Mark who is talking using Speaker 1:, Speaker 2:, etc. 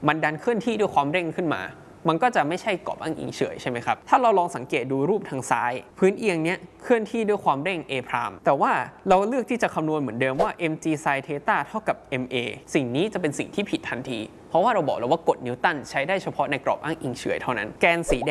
Speaker 1: มันดันเคลื่อนที่ด้วยความเร่งขึ้นมามันก็จะไม่ใช่กรอบอ้างอิงเฉยใช่ไหมครับถ้าเราลองสังเกตดูรูปทางซ้ายพื้นเอียงเนี้ยเคลื่อนที่ด้วยความเร่ง a พรามแต่ว่าเราเลือกที่จะคำนวณเหมือนเดิมว่า mg sin theta เท่ากับ ma สิ่งนี้จะเป็นสิ่งที่ผิดทันทีเพราะว่าเราบอกแล้วว่ากฎนิวตันใช้ได้เฉพาะในกรอบอ้างอิงเฉยเท่านั้นแกนสีแด